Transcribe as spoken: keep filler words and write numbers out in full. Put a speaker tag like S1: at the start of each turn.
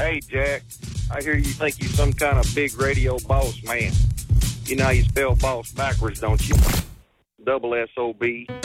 S1: Hey, Jack, I hear you think you're some kind of big radio boss man. You know how you spell boss backwards, don't you? Double S O B.